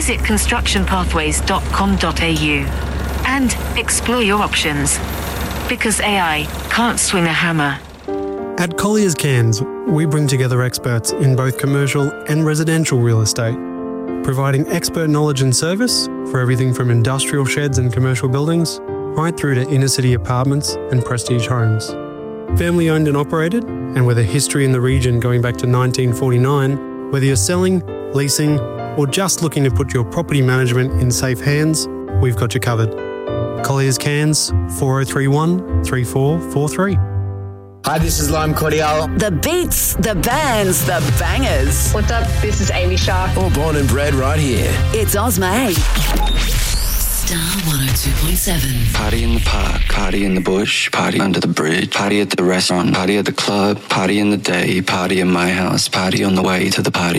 Visit constructionpathways.com.au and explore your options. Because AI can't swing a hammer. At Colliers Cairns, we bring together experts in both commercial and residential real estate, providing expert knowledge and service for everything from industrial sheds and commercial buildings right through to inner-city apartments and prestige homes. Family owned and operated, and with a history in the region going back to 1949, whether you're selling, leasing, or just looking to put your property management in safe hands, we've got you covered. Colliers Cairns, 4031 3443. Hi, this is Lime Cordial. The beats, the bands, the bangers. What's up? This is Amy Sharp. All born and bred right here. It's Ozma. Star 102.7. Party in the park, party in the bush, party under the bridge, party at the restaurant, party at the club, party in the day, party in my house, party on the way to the party.